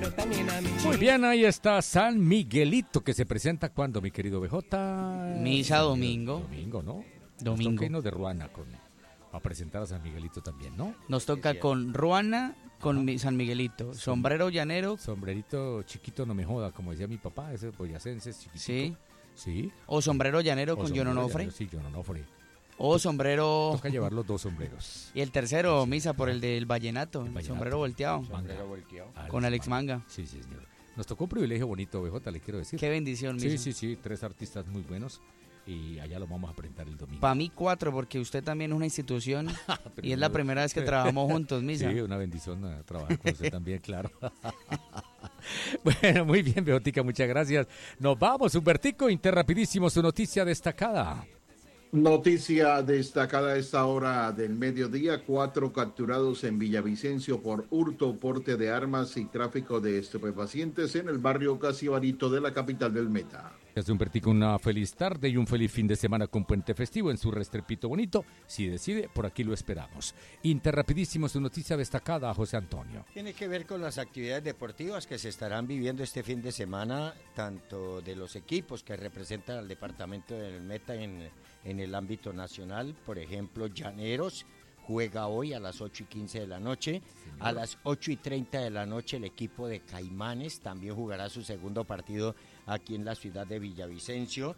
Muy bien, ahí está San Miguelito, que se presenta cuando, mi querido BJ. Misa domingo. Domingo, ¿no? Domingo. Nos toca irnos de Ruana a presentar a San Miguelito también, ¿no? Nos toca con Ruana, con San Miguelito. Sombrero llanero. Sombrerito chiquito, no me joda, como decía mi papá, ese boyacense chiquitito. Sí. Sí. O sombrero llanero con John Onofre. Sí, John Onofre. O sombrero... Toca llevar los dos sombreros. Y el tercero, misa por el del vallenato, el sombrero volteado. Sombrero volteado. Con Alex Manga. Sí, sí, señor. Nos tocó un privilegio bonito, BJ, le quiero decir. Qué bendición, misa. Sí, 3 artistas muy buenos. Y allá lo vamos a presentar el domingo. Para mí 4, porque usted también es una institución y es la primera vez que trabajamos juntos, misa. Sí, una bendición trabajar con usted también, claro. Bueno, muy bien, Beotica, muchas gracias. Nos vamos, Humbertico, interrapidísimo, su noticia destacada. Noticia destacada a esta hora del mediodía: 4 capturados en Villavicencio por hurto, porte de armas y tráfico de estupefacientes en el barrio Casibarito de la capital del Meta. Gracias, Humbertico, una feliz tarde y un feliz fin de semana con puente festivo en su Restrepito bonito. Si decide, por aquí lo esperamos. Interrapidísimo, su noticia destacada, José Antonio. Tiene que ver con las actividades deportivas que se estarán viviendo este fin de semana, tanto de los equipos que representan al departamento del Meta en el ámbito nacional. Por ejemplo, Llaneros juega hoy a las 8:15 de la noche. Señor. A las 8:30 de la noche el equipo de Caimanes también jugará su segundo partido aquí en la ciudad de Villavicencio.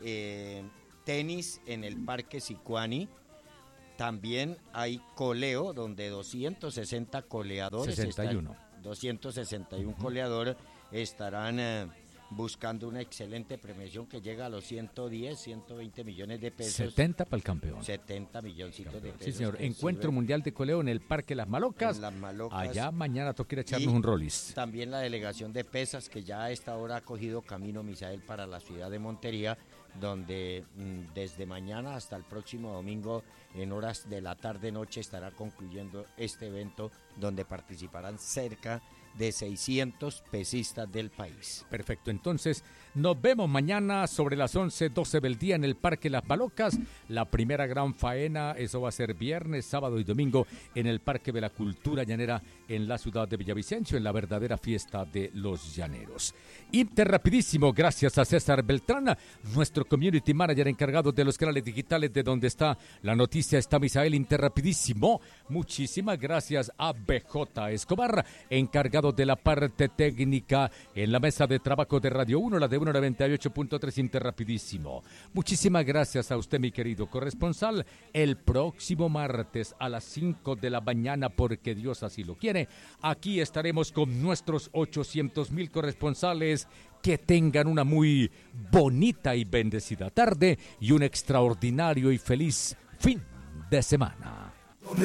Tenis en el Parque Sicuani. También hay coleo, donde 260 coleadores 261 coleadores estarán buscando una excelente premiación que llega a los 120 millones de pesos. 70 para el campeón. 70 milloncitos de pesos. Sí, señor. Encuentro Mundial de Coleo en el Parque Las Malocas. En Las Malocas. Allá mañana toca ir a echarnos un rolis. También la delegación de pesas, que ya a esta hora ha cogido camino, Misael, para la ciudad de Montería, donde desde mañana hasta el próximo domingo, en horas de la tarde-noche, estará concluyendo este evento, donde participarán cerca de 600 pesistas del país. Perfecto, entonces nos vemos mañana sobre las 11:12 del día en el Parque Las Malocas. La primera gran faena, eso va a ser viernes, sábado y domingo en el Parque de la Cultura Llanera en la ciudad de Villavicencio, en la verdadera fiesta de los llaneros. Interrapidísimo, gracias a César Beltrán, nuestro community manager encargado de los canales digitales de donde está la noticia, está Misael. Interrapidísimo, muchísimas gracias a BJ Escobar, encargado de la parte técnica en la mesa de trabajo de Radio 1, la de 198.3. Interrapidísimo. Muchísimas gracias a usted, mi querido corresponsal. El próximo martes a las 5 de la mañana, porque Dios así lo quiere, aquí estaremos con nuestros 800,000 corresponsales. Que tengan una muy bonita y bendecida tarde y un extraordinario y feliz fin de semana.